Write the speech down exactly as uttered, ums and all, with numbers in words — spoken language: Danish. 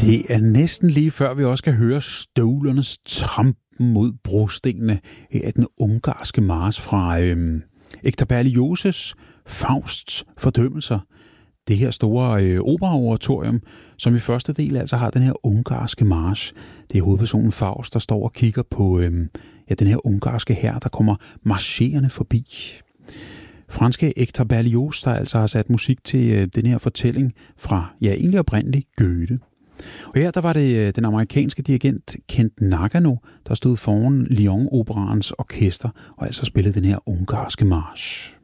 Det er næsten lige før, vi også kan høre støvlernes trampen mod brostenene af den ungarske march fra øhm, Hector Berlioz' Fausts fordømmelser. Det her store øh, operaoratorium, som i første del altså har den her ungarske march. Det er hovedpersonen Faust, der står og kigger på øhm, ja, den her ungarske hær, der kommer marcherende forbi. Franske Hector Berlioz, der altså har sat musik til øh, den her fortælling fra, ja, egentlig oprindeligt Goethe. Og her der var det øh, den amerikanske dirigent Kent Nagano, der stod foran Lyon-operaens orkester og altså spillede den her ungarske march.